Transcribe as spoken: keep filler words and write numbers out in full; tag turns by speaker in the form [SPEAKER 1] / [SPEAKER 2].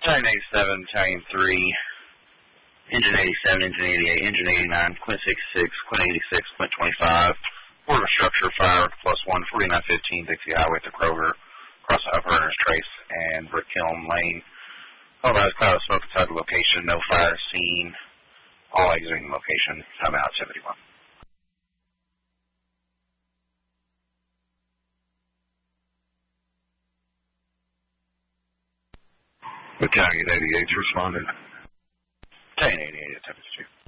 [SPEAKER 1] Battalion eighty-seven, Battalion three, Engine eighty-seven, Engine eighty-eight, Engine eighty-nine, Quint sixty-six, Quint eighty-six, Quint twenty-five, Border Structure, Fire, plus one, forty-nine fifteen, Dixie Highway to Kroger, across the Upper Ernest Trace and Brick Kiln Lane. All that cloud of smoke inside the location, no fire seen, all exiting the location, time out seventy-one.
[SPEAKER 2] Battalion eighty-eight responded.
[SPEAKER 1] Battalion eighty-eight, attempted to.